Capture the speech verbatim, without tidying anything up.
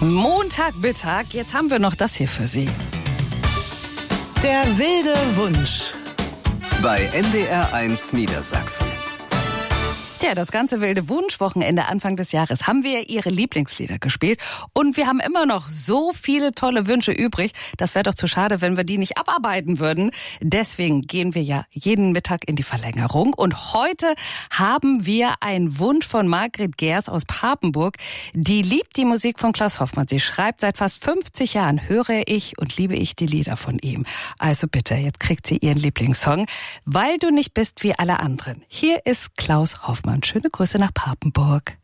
Montagmittag, jetzt haben wir noch das hier für Sie. Der wilde Wunsch. Bei N D R eins Niedersachsen. Ja, das ganze wilde Wunschwochenende Anfang des Jahres haben wir Ihre Lieblingslieder gespielt. Und wir haben immer noch so viele tolle Wünsche übrig. Das wäre doch zu schade, wenn wir die nicht abarbeiten würden. Deswegen gehen wir ja jeden Mittag in die Verlängerung. Und heute haben wir einen Wunsch von Margret Gers aus Papenburg. Die liebt die Musik von Klaus Hoffmann. Sie schreibt, seit fast fünfzig Jahren höre ich und liebe ich die Lieder von ihm. Also bitte, jetzt kriegt sie ihren Lieblingssong. Weil du nicht bist wie alle anderen. Hier ist Klaus Hoffmann. Schöne Grüße nach Papenburg.